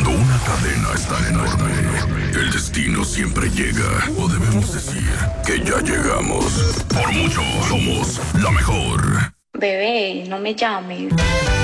Cuando una cadena es tan enorme, el destino siempre llega. O debemos decir que ya llegamos. Por mucho, somos la mejor. Bebé, no me llames.